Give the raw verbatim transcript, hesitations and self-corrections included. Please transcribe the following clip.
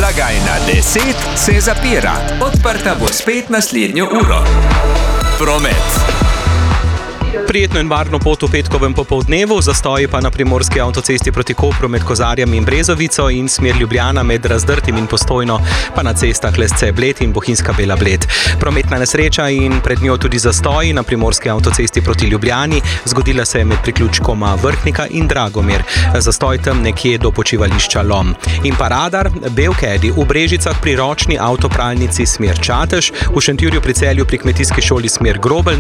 Blagajna deset se zapira. Odprta bo spet naslednjo uro. Promet. Prijetno in varno pot v petkovem popoldnevu, zastoji pa na primorski avtocesti proti Kopru med Kozarjem in Brezovico in smer Ljubljana med Razdrtim in Postojno, pa na cestah Lesce-Bled in Bohinjska Bela-Bled. Prometna nesreča in pred njo tudi zastoji na primorski avtocesti proti Ljubljani, zgodila se je med priključkoma Vrhnika in Dragomir. Zastoj tam nekje do počivališča Lom. In pa radar, Belkedi v Brežicah pri ročni avtopralnici smer Čatež, v Šentjurju pri Celju pri kmetijski šoli smer Grobelj,